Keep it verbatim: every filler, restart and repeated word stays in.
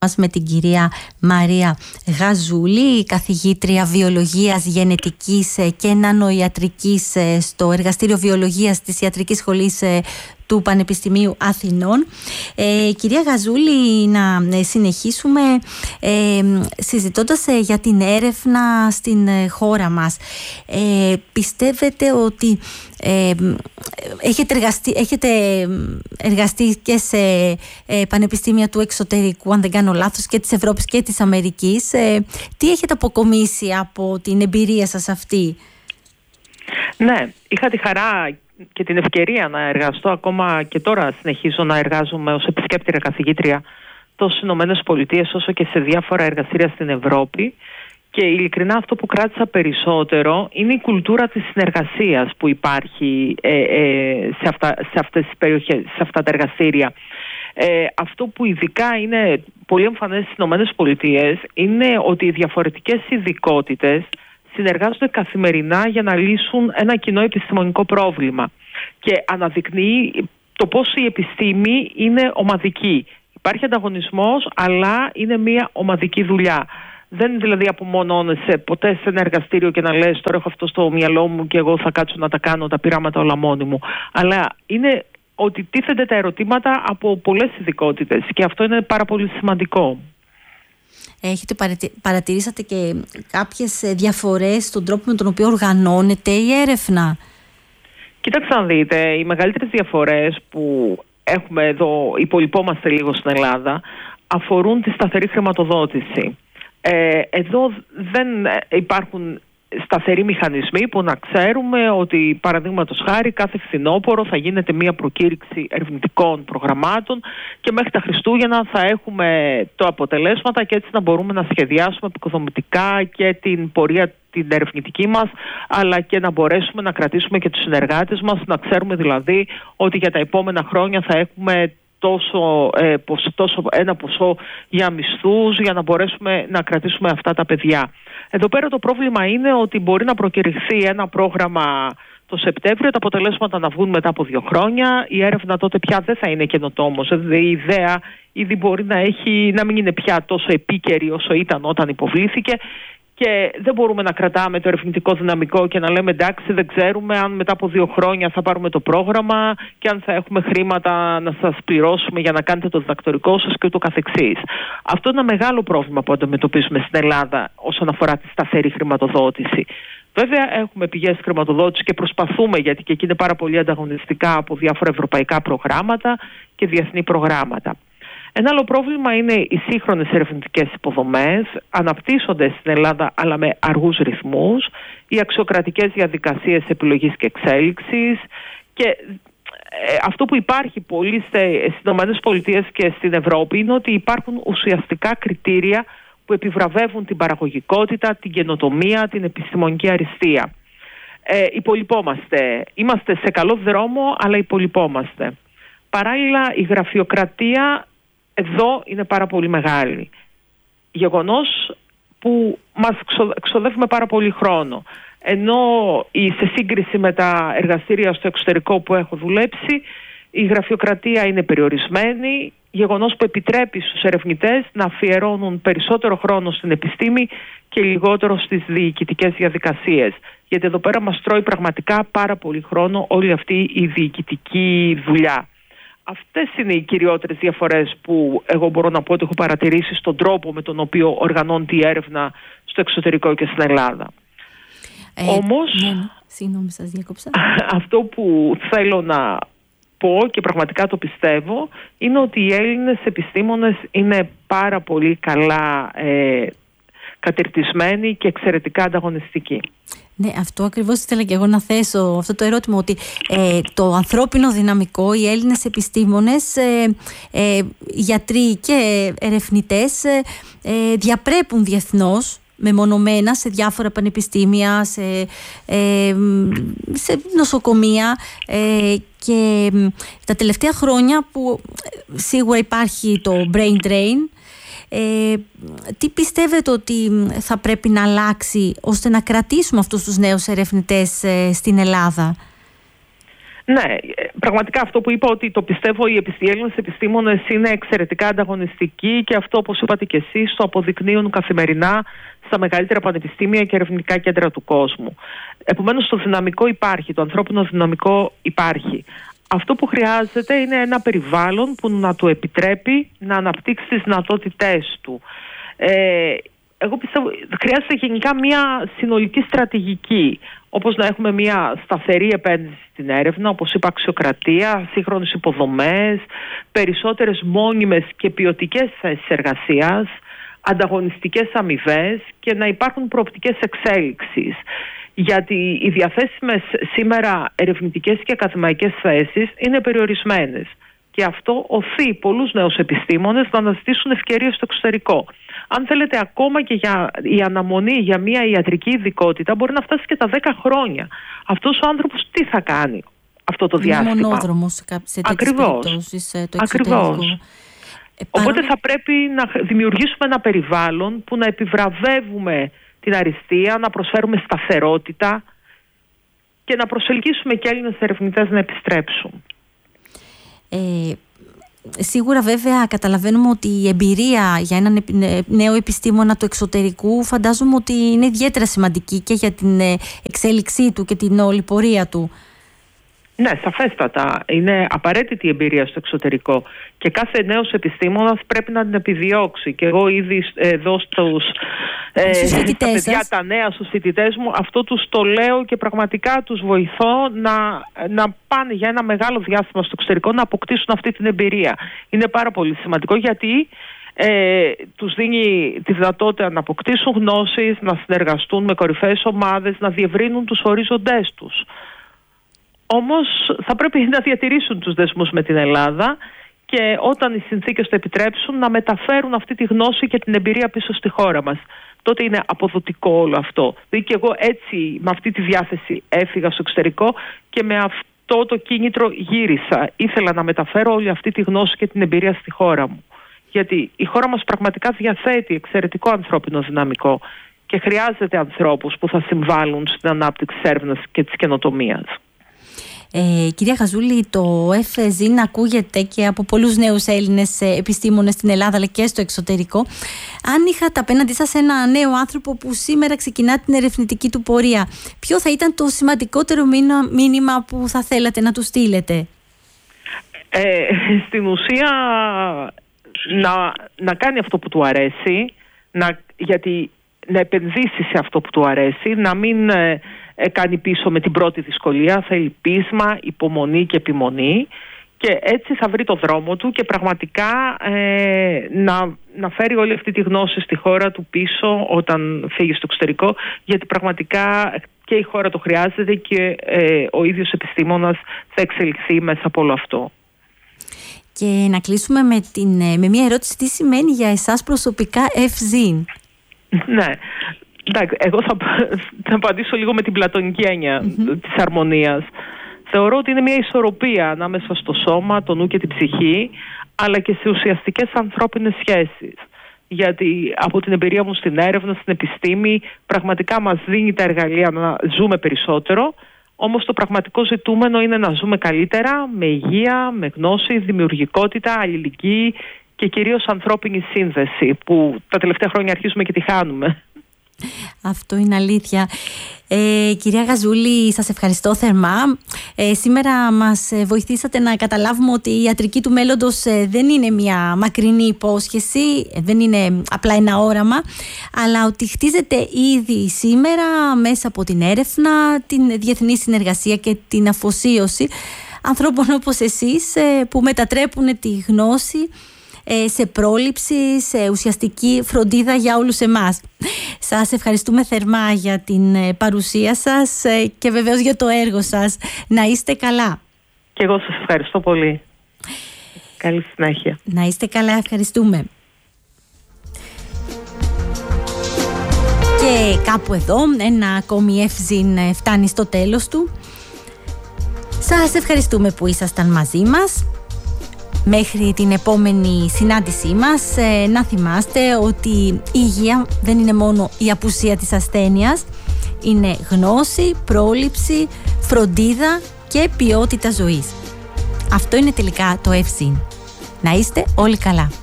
με την κυρία Μαρία Γαζούλη, καθηγήτρια βιολογίας, γενετικής και νανοϊατρικής στο Εργαστήριο Βιολογίας της Ιατρικής Σχολής του Πανεπιστημίου Αθηνών. Ε, κυρία Γαζούλη, να συνεχίσουμε ε, συζητώντας ε, για την έρευνα στην ε, χώρα μας. Ε, πιστεύετε ότι ε, έχετε, εργαστεί, έχετε εργαστεί και σε ε, πανεπιστήμια του εξωτερικού, αν δεν κάνω λάθος, και της Ευρώπης και της Αμερικής. Ε, τι έχετε αποκομίσει από την εμπειρία σας αυτή? Ναι, είχα τη χαρά και την ευκαιρία να εργαστώ, ακόμα και τώρα συνεχίζω να εργάζομαι ως επισκέπτηρα καθηγήτρια τόσο στις Ηνωμένες Πολιτείες όσο και σε διάφορα εργαστήρια στην Ευρώπη, και ειλικρινά αυτό που κράτησα περισσότερο είναι η κουλτούρα της συνεργασίας που υπάρχει ε, ε, σε, αυτά, σε αυτές τις περιοχές, σε αυτά τα εργαστήρια. Ε, αυτό που ειδικά είναι πολύ εμφανές στις Ηνωμένες Πολιτείες είναι ότι οι διαφορετικές ειδικότητες συνεργάζονται καθημερινά για να λύσουν ένα κοινό επιστημονικό πρόβλημα, και αναδεικνύει το πώς η επιστήμη είναι ομαδική. Υπάρχει ανταγωνισμός, αλλά είναι μια ομαδική δουλειά. Δεν δηλαδή απομονώνεσαι ποτέ σε ένα εργαστήριο και να λες τώρα έχω αυτό στο μυαλό μου και εγώ θα κάτσω να τα κάνω τα πειράματα όλα μόνη μου. Αλλά είναι ότι τίθενται τα ερωτήματα από πολλές ειδικότητες, και αυτό είναι πάρα πολύ σημαντικό. Έχετε παρατηρήσατε και κάποιες διαφορές στον τρόπο με τον οποίο οργανώνεται η έρευνα? Κοίταξε να δείτε, οι μεγαλύτερες διαφορές που έχουμε εδώ, υπολοιπόμαστε λίγο στην Ελλάδα, αφορούν τη σταθερή χρηματοδότηση. Ε, εδώ δεν υπάρχουν σταθεροί μηχανισμοί που να ξέρουμε ότι, παραδείγματος χάρη, κάθε φθινόπωρο θα γίνεται μια προκήρυξη ερευνητικών προγραμμάτων και μέχρι τα Χριστούγεννα θα έχουμε το αποτελέσματα, και έτσι να μπορούμε να σχεδιάσουμε επικοδομητικά και την πορεία την ερευνητική μας, αλλά και να μπορέσουμε να κρατήσουμε και τους συνεργάτες μας, να ξέρουμε δηλαδή ότι για τα επόμενα χρόνια θα έχουμε Τόσο, ε, τόσο ένα ποσό για μισθούς, για να μπορέσουμε να κρατήσουμε αυτά τα παιδιά. Εδώ πέρα το πρόβλημα είναι ότι μπορεί να προκηρυχθεί ένα πρόγραμμα το Σεπτέμβριο, τα αποτελέσματα να βγουν μετά από δύο χρόνια, η έρευνα τότε πια δεν θα είναι καινοτόμος. Δηλαδή η ιδέα ήδη μπορεί να, έχει, να μην είναι πια τόσο επίκαιρη όσο ήταν όταν υποβλήθηκε, και δεν μπορούμε να κρατάμε το ερευνητικό δυναμικό και να λέμε εντάξει, δεν ξέρουμε αν μετά από δύο χρόνια θα πάρουμε το πρόγραμμα και αν θα έχουμε χρήματα να σας πληρώσουμε για να κάνετε το διδακτορικό σας και ούτω καθεξής. Αυτό είναι ένα μεγάλο πρόβλημα που αντιμετωπίζουμε στην Ελλάδα όσον αφορά τη σταθερή χρηματοδότηση. Βέβαια έχουμε πηγές χρηματοδότησης και προσπαθούμε, γιατί και εκεί είναι πάρα πολύ ανταγωνιστικά, από διάφορα ευρωπαϊκά προγράμματα και διεθνή προγράμματα. Ένα άλλο πρόβλημα είναι οι σύγχρονες ερευνητικές υποδομές, αναπτύσσονται στην Ελλάδα αλλά με αργούς ρυθμούς, οι αξιοκρατικές διαδικασίες επιλογής και εξέλιξης, και αυτό που υπάρχει πολύ στις ΗΠΑ και στην Ευρώπη είναι ότι υπάρχουν ουσιαστικά κριτήρια που επιβραβεύουν την παραγωγικότητα, την καινοτομία, την επιστημονική αριστεία. Ε, υπολοιπόμαστε. Είμαστε σε καλό δρόμο, αλλά υπολοιπόμαστε. Παράλληλα, η γραφειοκρατία εδώ είναι πάρα πολύ μεγάλη. Γεγονός που μας εξοδεύουμε πάρα πολύ χρόνο. Ενώ σε σύγκριση με τα εργαστήρια στο εξωτερικό που έχω δουλέψει, η γραφειοκρατία είναι περιορισμένη, γεγονός που επιτρέπει στους ερευνητές να αφιερώνουν περισσότερο χρόνο στην επιστήμη και λιγότερο στις διοικητικές διαδικασίες. Γιατί εδώ πέρα μας τρώει πραγματικά πάρα πολύ χρόνο όλη αυτή η διοικητική δουλειά. Αυτές είναι οι κυριότερες διαφορές που εγώ μπορώ να πω ότι έχω παρατηρήσει στον τρόπο με τον οποίο οργανώνεται η έρευνα στο εξωτερικό και στην Ελλάδα. Ε, Όμως, ναι, ναι. Συγγνώμη, σας διακόψα. Αυτό που θέλω να πω και πραγματικά το πιστεύω είναι ότι οι Έλληνες επιστήμονες είναι πάρα πολύ καλά ε, κατηρτισμένοι και εξαιρετικά ανταγωνιστικοί. Ναι, αυτό ακριβώς ήθελα και εγώ να θέσω, αυτό το ερώτημα, ότι ε, το ανθρώπινο δυναμικό, οι Έλληνες επιστήμονες, ε, ε, γιατροί και ερευνητές ε, ε, διαπρέπουν διεθνώς, μεμονωμένα σε διάφορα πανεπιστήμια, σε, ε, σε νοσοκομεία, ε, και τα τελευταία χρόνια που σίγουρα υπάρχει το brain drain. Ε, τι πιστεύετε ότι θα πρέπει να αλλάξει ώστε να κρατήσουμε αυτούς τους νέους ερευνητές ε, στην Ελλάδα? Ναι, πραγματικά αυτό που είπα, ότι το πιστεύω, οι Έλληνες επιστήμονες είναι εξαιρετικά ανταγωνιστικοί και αυτό, όπως είπατε και εσείς, το αποδεικνύουν καθημερινά στα μεγαλύτερα πανεπιστήμια και ερευνητικά κέντρα του κόσμου. Επομένως, το δυναμικό υπάρχει, το ανθρώπινο δυναμικό υπάρχει. Αυτό που χρειάζεται είναι ένα περιβάλλον που να του επιτρέπει να αναπτύξει τις δυνατότητές του. Ε, εγώ πιστεύω χρειάζεται γενικά μια συνολική στρατηγική, όπως να έχουμε μια σταθερή επένδυση στην έρευνα, όπως είπα, αξιοκρατία, σύγχρονες υποδομές, περισσότερες μόνιμες και ποιοτικές θέσεις εργασίας, ανταγωνιστικές αμοιβές και να υπάρχουν προοπτικές εξέλιξης. Γιατί οι διαθέσιμες σήμερα ερευνητικές και ακαδημαϊκές θέσεις είναι περιορισμένες. Και αυτό οθεί πολλούς νέους επιστήμονες να αναζητήσουν ευκαιρίες στο εξωτερικό. Αν θέλετε, ακόμα και για η αναμονή για μια ιατρική ειδικότητα μπορεί να φτάσει και τα δέκα χρόνια. Αυτός ο άνθρωπος τι θα κάνει αυτό το διάστημα? Είναι μονόδρομος σε τέτοιες περιπτώσεις το εξωτερικό. Ακριβώς. Ε, Οπότε θα πρέπει να δημιουργήσουμε ένα περιβάλλον που να επιβραβεύουμε την αριστεία, να προσφέρουμε σταθερότητα και να προσελκύσουμε και Έλληνες ερευνητές να επιστρέψουν. Ε, σίγουρα βέβαια καταλαβαίνουμε ότι η εμπειρία για έναν νέο επιστήμονα του εξωτερικού φαντάζομαι ότι είναι ιδιαίτερα σημαντική και για την εξέλιξή του και την όλη πορεία του. Ναι, σαφέστατα. Είναι απαραίτητη η εμπειρία στο εξωτερικό και κάθε νέος επιστήμονας πρέπει να την επιδιώξει. Και εγώ ήδη εδώ στους, ε, στα παιδιά, σας. τα νέα, στους φοιτητές μου, αυτό τους το λέω και πραγματικά τους βοηθώ να, να πάνε για ένα μεγάλο διάστημα στο εξωτερικό, να αποκτήσουν αυτή την εμπειρία. Είναι πάρα πολύ σημαντικό γιατί ε, τους δίνει τη δυνατότητα να αποκτήσουν γνώσεις, να συνεργαστούν με κορυφαίες ομάδες, να διευρύνουν τους ορίζοντές τους. Όμως θα πρέπει να διατηρήσουν τους δεσμούς με την Ελλάδα και όταν οι συνθήκες το επιτρέψουν να μεταφέρουν αυτή τη γνώση και την εμπειρία πίσω στη χώρα μας. Τότε είναι αποδοτικό όλο αυτό. Δηλαδή και εγώ έτσι με αυτή τη διάθεση έφυγα στο εξωτερικό και με αυτό το κίνητρο γύρισα. Ήθελα να μεταφέρω όλη αυτή τη γνώση και την εμπειρία στη χώρα μου. Γιατί η χώρα μας πραγματικά διαθέτει εξαιρετικό ανθρώπινο δυναμικό και χρειάζεται ανθρώπους που θα συμβάλλουν στην ανάπτυξη της έρευνας και της καινοτομίας. Ε, κυρία Γαζούλη, το ΕΦΖΙΝ ακούγεται και από πολλούς νέους Έλληνες επιστήμονες στην Ελλάδα αλλά και στο εξωτερικό. Αν είχατε απέναντί σας ένα νέο άνθρωπο που σήμερα ξεκινά την ερευνητική του πορεία, ποιο θα ήταν το σημαντικότερο μήνυμα που θα θέλατε να του στείλετε? Ε, στην ουσία να, να κάνει αυτό που του αρέσει, να, γιατί να επενδύσει σε αυτό που του αρέσει, να μην ε, ε, κάνει πίσω με την πρώτη δυσκολία, θέλει πείσμα, υπομονή και επιμονή και έτσι θα βρει το δρόμο του και πραγματικά ε, να, να φέρει όλη αυτή τη γνώση στη χώρα του πίσω όταν φύγει στο εξωτερικό, γιατί πραγματικά και η χώρα το χρειάζεται και ε, ο ίδιος επιστήμονας θα εξελιχθεί μέσα από όλο αυτό. Και να κλείσουμε με, την, με μια ερώτηση, τι σημαίνει για εσάς προσωπικά ΕΦΖΙΝ? Ναι, εντάξει, εγώ θα, θα απαντήσω λίγο με την πλατωνική έννοια mm-hmm. της αρμονίας. Θεωρώ ότι είναι μια ισορροπία ανάμεσα στο σώμα, το νου και την ψυχή, αλλά και σε ουσιαστικές ανθρώπινες σχέσεις. Γιατί από την εμπειρία μου στην έρευνα, στην επιστήμη, πραγματικά μας δίνει τα εργαλεία να ζούμε περισσότερο, όμως το πραγματικό ζητούμενο είναι να ζούμε καλύτερα, με υγεία, με γνώση, δημιουργικότητα, αλληλεγγύη και κυρίως ανθρώπινη σύνδεση, που τα τελευταία χρόνια αρχίζουμε και τη χάνουμε. Αυτό είναι αλήθεια. Ε, κυρία Γαζούλη, σας ευχαριστώ θερμά. Ε, σήμερα μας βοηθήσατε να καταλάβουμε ότι η ιατρική του μέλλοντος δεν είναι μια μακρινή υπόσχεση, δεν είναι απλά ένα όραμα, αλλά ότι χτίζεται ήδη σήμερα μέσα από την έρευνα, την διεθνή συνεργασία και την αφοσίωση ανθρώπων όπως εσείς που μετατρέπουν τη γνώση σε πρόληψη, σε ουσιαστική φροντίδα για όλους εμάς. Σας ευχαριστούμε θερμά για την παρουσία σας και βεβαίως για το έργο σας. Να είστε καλά. Και εγώ σας ευχαριστώ πολύ. Καλή συνέχεια. Να είστε καλά, ευχαριστούμε. Και κάπου εδώ ένα ακόμη ΕΦΖΙΝ φτάνει στο τέλος του. Σας ευχαριστούμε που ήσασταν μαζί μας. Μέχρι την επόμενη συνάντησή μας, ε, να θυμάστε ότι η υγεία δεν είναι μόνο η απουσία της ασθένειας, είναι γνώση, πρόληψη, φροντίδα και ποιότητα ζωής. Αυτό είναι τελικά το ΕΦΣΥΝ. Να είστε όλοι καλά.